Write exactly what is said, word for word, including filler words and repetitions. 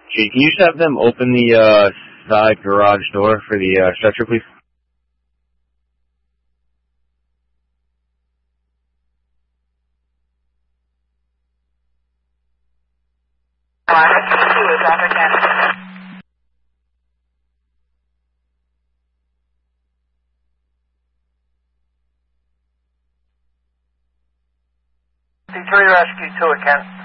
Can you just have them open the uh, side garage door for the uh, stretcher, please? C three Rescue two at Kent.